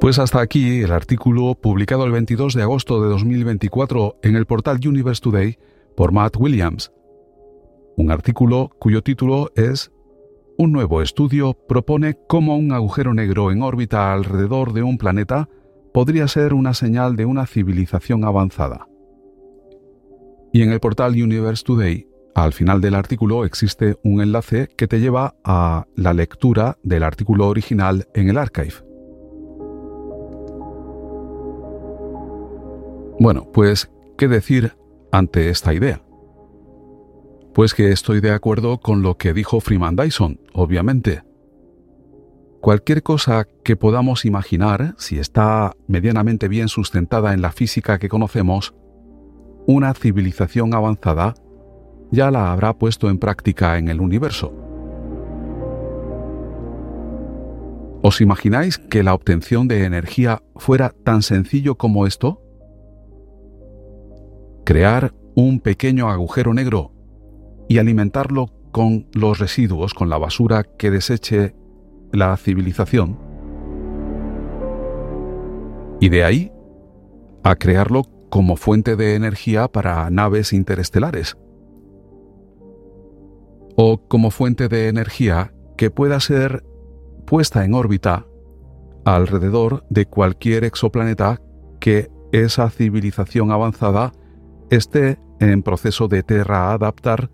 Pues hasta aquí el artículo publicado el 22 de agosto de 2024 en el portal Universe Today por Matt Williams. Un artículo cuyo título es Un nuevo estudio propone cómo un agujero negro en órbita alrededor de un planeta podría ser una señal de una civilización avanzada. Y en el portal Universe Today, al final del artículo existe un enlace que te lleva a la lectura del artículo original en el archive. Bueno, pues, ¿qué decir ante esta idea? Pues que estoy de acuerdo con lo que dijo Freeman Dyson, obviamente. Cualquier cosa que podamos imaginar, si está medianamente bien sustentada en la física que conocemos, una civilización avanzada ya la habrá puesto en práctica en el universo. ¿Os imagináis que la obtención de energía fuera tan sencillo como esto? Crear un pequeño agujero negro y alimentarlo con los residuos, con la basura que deseche la civilización. Y de ahí a crearlo como fuente de energía para naves interestelares. O como fuente de energía que pueda ser puesta en órbita alrededor de cualquier exoplaneta que esa civilización avanzada esté en proceso de adaptar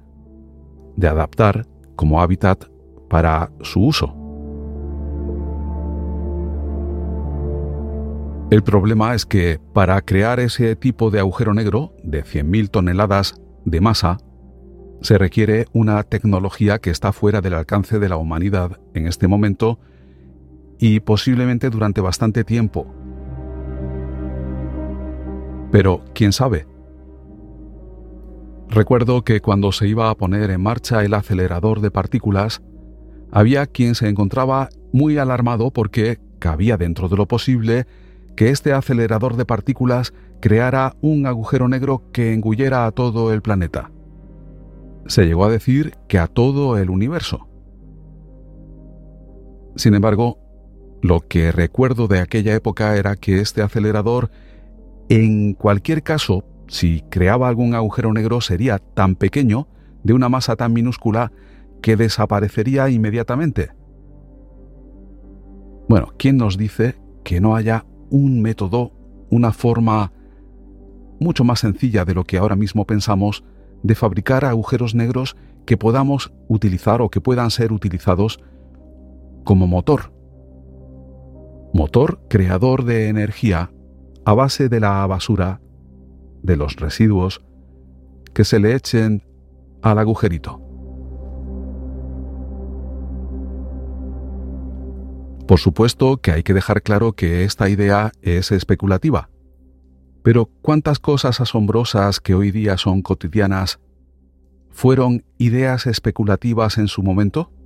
como hábitat para su uso. El problema es que para crear ese tipo de agujero negro de 100.000 toneladas de masa, se requiere una tecnología que está fuera del alcance de la humanidad en este momento y posiblemente durante bastante tiempo. Pero, ¿quién sabe? Recuerdo que cuando se iba a poner en marcha el acelerador de partículas, había quien se encontraba muy alarmado porque cabía dentro de lo posible que este acelerador de partículas creara un agujero negro que engullera a todo el planeta. Se llegó a decir que a todo el universo. Sin embargo, lo que recuerdo de aquella época era que este acelerador, en cualquier caso, si creaba algún agujero negro, sería tan pequeño, de una masa tan minúscula, que desaparecería inmediatamente. Bueno, ¿quién nos dice que no haya un método, una forma mucho más sencilla de lo que ahora mismo pensamos, de fabricar agujeros negros que podamos utilizar o que puedan ser utilizados como motor? Motor creador de energía a base de la basura, de los residuos que se le echen al agujerito. Por supuesto que hay que dejar claro que esta idea es especulativa, pero ¿cuántas cosas asombrosas que hoy día son cotidianas fueron ideas especulativas en su momento?